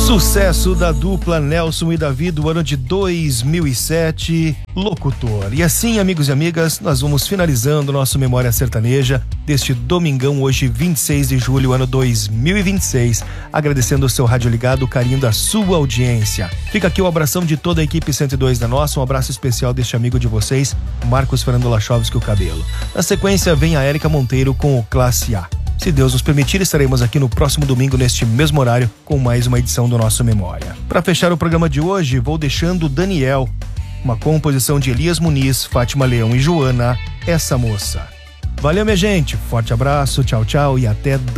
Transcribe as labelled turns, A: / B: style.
A: Sucesso da dupla Nelson e Davi do ano de 2007, Locutor. E assim, amigos e amigas, nós vamos finalizando nosso Memória Sertaneja deste domingão, hoje 26 de julho, ano 2026, agradecendo o seu rádio ligado, o carinho da sua audiência. Fica aqui o abração de toda a equipe 102 da nossa, um abraço especial deste amigo de vocês, Marcos Fernando Lachovski, o Cabelo. Na sequência vem a Érica Monteiro com o Classe A. Se Deus nos permitir, estaremos aqui no próximo domingo, neste mesmo horário, com mais uma edição do nosso Memória. Para fechar o programa de hoje, vou deixando Daniel, uma composição de Elias Muniz, Fátima Leão e Joana, Essa Moça. Valeu, minha gente, forte abraço, tchau, tchau e até